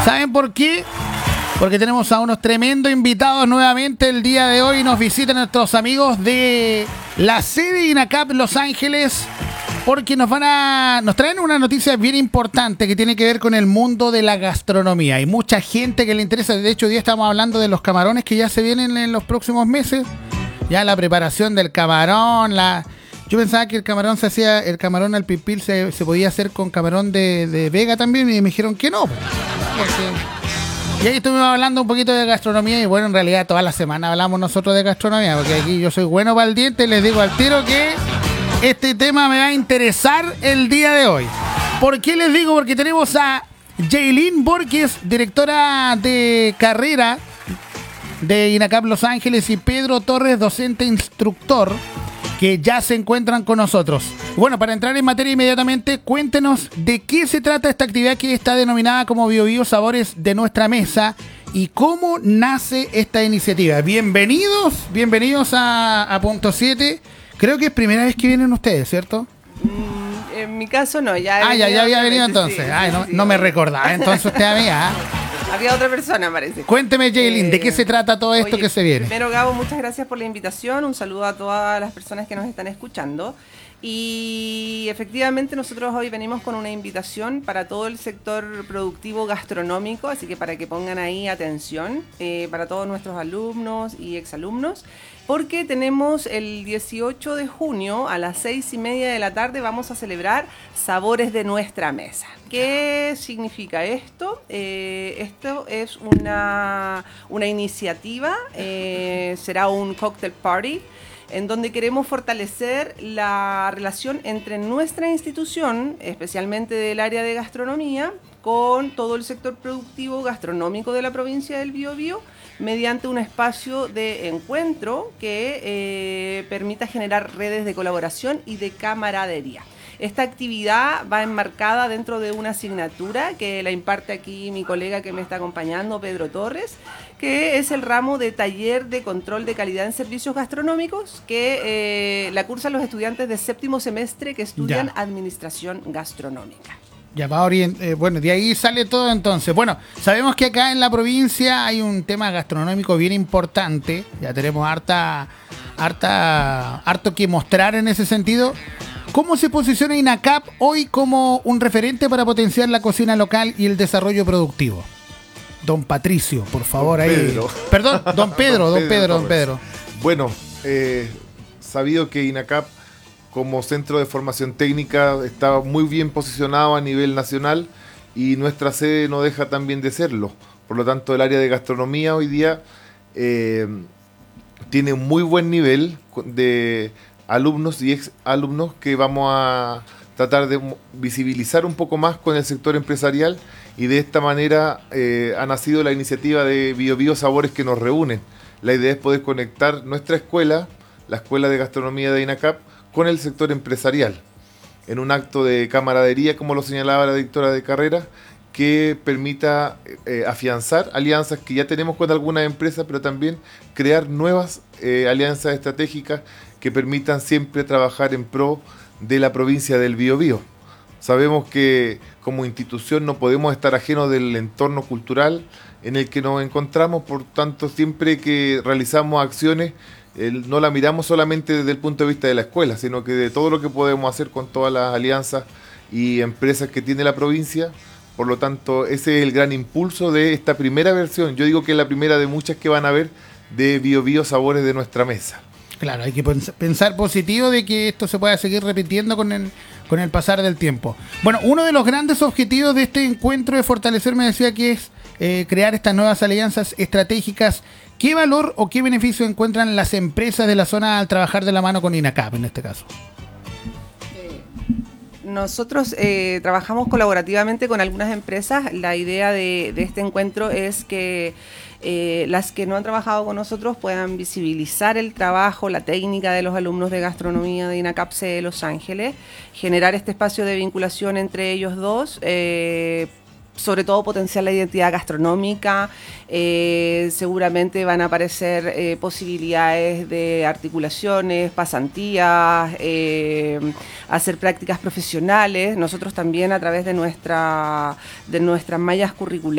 ¿Saben por qué? Porque tenemos a unos tremendos invitados nuevamente el día de hoy. Nos visitan nuestros amigos de la sede INACAP Los Ángeles, porque nos traen una noticia bien importante que tiene que ver con el mundo de la gastronomía. Hay mucha gente que le interesa. De hecho, hoy día estamos hablando de los camarones que ya se vienen en los próximos meses. Ya la preparación del camarón, Yo pensaba que el camarón al pipil se podía hacer con camarón de Vega también, y me dijeron que no. Y ahí estuvimos hablando un poquito de gastronomía, y bueno, en realidad toda la semana hablamos nosotros de gastronomía, porque aquí yo soy bueno para el diente y les digo al tiro que este tema me va a interesar el día de hoy. ¿Por qué les digo? Porque tenemos a Jaylin Borges, directora de carrera de INACAP Los Ángeles, y Pedro Torres, docente instructor, que ya se encuentran con nosotros. Bueno, para entrar en materia inmediatamente, cuéntenos de qué se trata esta actividad que está denominada como Bio Sabores de Nuestra Mesa y cómo nace esta iniciativa. Bienvenidos a Punto 7. Creo que es primera vez que vienen ustedes, ¿cierto? En mi caso no, ya había venido entonces. Sí, no me recordaba entonces usted a mí, Había otra persona, parece. Cuénteme, Jaylin, ¿de qué se trata todo esto que se viene? Primero, Gabo, muchas gracias por la invitación. Un saludo a todas las personas que nos están escuchando. Y efectivamente nosotros hoy venimos con una invitación para todo el sector productivo gastronómico, así que para que pongan ahí atención, para todos nuestros alumnos y exalumnos, porque tenemos el 18 de junio a las 6:30 de la tarde vamos a celebrar Sabores de Nuestra Mesa. ¿Qué significa esto? Esto es una iniciativa, será un cocktail party, en donde queremos fortalecer la relación entre nuestra institución, especialmente del área de gastronomía, con todo el sector productivo gastronómico de la provincia del Biobío, mediante un espacio de encuentro que permita generar redes de colaboración y de camaradería. Esta actividad va enmarcada dentro de una asignatura que la imparte aquí mi colega que me está acompañando, Pedro Torres, que es el ramo de taller de control de calidad en servicios gastronómicos, que la cursan los estudiantes de séptimo semestre que estudian administración gastronómica. Ya va bueno, de ahí sale todo entonces. Bueno, sabemos que acá en la provincia hay un tema gastronómico bien importante. Ya tenemos harto que mostrar en ese sentido. ¿Cómo se posiciona INACAP hoy como un referente para potenciar la cocina local y el desarrollo productivo? Don Patricio, por favor, ahí. Pedro. Perdón, don Pedro. Bueno, sabido que INACAP como centro de formación técnica está muy bien posicionado a nivel nacional y nuestra sede no deja también de serlo. Por lo tanto, el área de gastronomía hoy día tiene un muy buen nivel de alumnos y exalumnos que vamos a tratar de visibilizar un poco más con el sector empresarial, y de esta manera ha nacido la iniciativa de Bio Sabores que nos reúnen. La idea es poder conectar nuestra escuela, la Escuela de Gastronomía de INACAP, con el sector empresarial, en un acto de camaradería, como lo señalaba la directora de carrera, que permita afianzar alianzas que ya tenemos con algunas empresas, pero también crear nuevas alianzas estratégicas que permitan siempre trabajar en pro de la provincia del Biobío. Sabemos que como institución no podemos estar ajenos del entorno cultural en el que nos encontramos, por tanto siempre que realizamos acciones no la miramos solamente desde el punto de vista de la escuela, sino que de todo lo que podemos hacer con todas las alianzas y empresas que tiene la provincia. Por lo tanto, ese es el gran impulso de esta primera versión. Yo digo que es la primera de muchas que van a haber de Bio Sabores de Nuestra Mesa. Claro, hay que pensar positivo de que esto se pueda seguir repitiendo con el pasar del tiempo. Bueno, uno de los grandes objetivos de este encuentro de fortalecer, me decía, que es crear estas nuevas alianzas estratégicas. ¿Qué valor o qué beneficio encuentran las empresas de la zona al trabajar de la mano con INACAP en este caso? Nosotros trabajamos colaborativamente con algunas empresas. La idea de este encuentro es que las que no han trabajado con nosotros puedan visibilizar el trabajo, la técnica de los alumnos de gastronomía de INACAP de Los Ángeles, generar este espacio de vinculación entre ellos dos, sobre todo potenciar la identidad gastronómica. Seguramente van a aparecer posibilidades de articulaciones, pasantías, hacer prácticas profesionales. Nosotros también, a través de nuestras mallas curriculares,